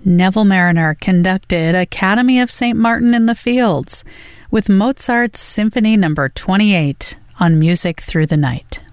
Neville Marriner conducted Academy of St. Martin in the Fields with Mozart's Symphony No. 28 on Music Through the Night.